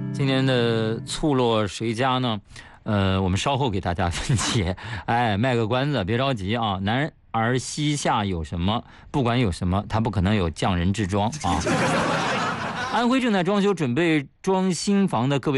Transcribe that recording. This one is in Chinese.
今年的醋落谁家呢？我们稍后给大家分解。哎，卖个关子，别着急啊。男儿膝下有什么？不管有什么，他不可能有匠人之装啊。安徽正在装修，准备装新房的各位。